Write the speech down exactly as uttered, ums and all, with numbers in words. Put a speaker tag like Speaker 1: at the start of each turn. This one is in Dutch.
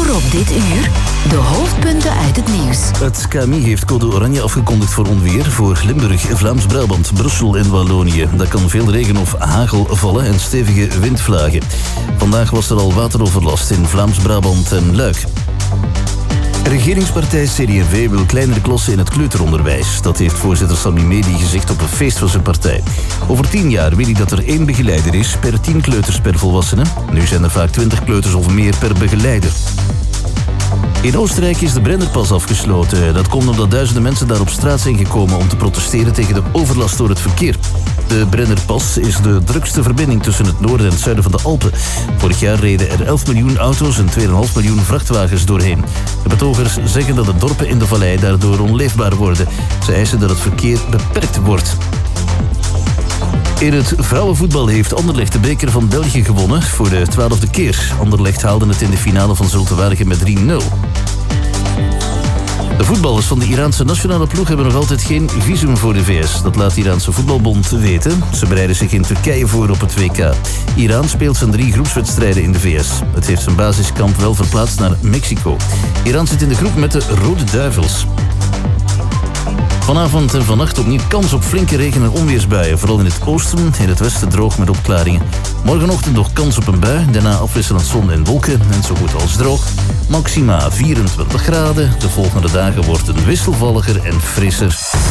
Speaker 1: Voor op dit uur de hoofdpunten uit het nieuws.
Speaker 2: Het K M I heeft code oranje afgekondigd voor onweer voor Limburg, Vlaams-Brabant, Brussel en Wallonië. Daar kan veel regen of hagel vallen en stevige windvlagen. Vandaag was er al wateroverlast in Vlaams-Brabant en Luik. Regeringspartij C D en V wil kleinere klassen in het kleuteronderwijs. Dat heeft voorzitter Sami Medi gezegd op een feest van zijn partij. Over tien jaar wil hij dat er één begeleider is per tien kleuters per volwassene. Nu zijn er vaak twintig kleuters of meer per begeleider. In Oostenrijk is de Brennerpas afgesloten. Dat komt omdat duizenden mensen daar op straat zijn gekomen om te protesteren tegen de overlast door het verkeer. De Brennerpas is de drukste verbinding tussen het noorden en het zuiden van de Alpen. Vorig jaar reden er elf miljoen auto's en twee komma vijf miljoen vrachtwagens doorheen. De betogers zeggen dat de dorpen in de vallei daardoor onleefbaar worden. Ze eisen dat het verkeer beperkt wordt. In het vrouwenvoetbal heeft Anderlecht de beker van België gewonnen voor de twaalfde keer. Anderlecht haalde het in de finale van Zulte Waregem met drie nul. De voetballers van de Iraanse nationale ploeg hebben nog altijd geen visum voor de V S. Dat laat de Iraanse voetbalbond weten. Ze bereiden zich in Turkije voor op het W K. Iran speelt zijn drie groepswedstrijden in de V S. Het heeft zijn basiskamp wel verplaatst naar Mexico. Iran zit in de groep met de Rode Duivels. Vanavond en vannacht opnieuw kans op flinke regen- en onweersbuien. Vooral in het oosten, in het westen droog met opklaringen. Morgenochtend nog kans op een bui. Daarna afwisselend zon en wolken en zo goed als droog. Maxima vierentwintig graden. De volgende dagen wordt het wisselvalliger en frisser.